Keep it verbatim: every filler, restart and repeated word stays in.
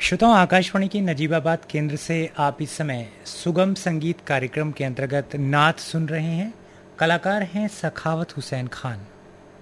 श्रोताओं, आकाशवाणी की नजीबाबाद केंद्र से आप इस समय सुगम संगीत कार्यक्रम के अंतर्गत नात सुन रहे हैं। कलाकार हैं सखावत हुसैन खान।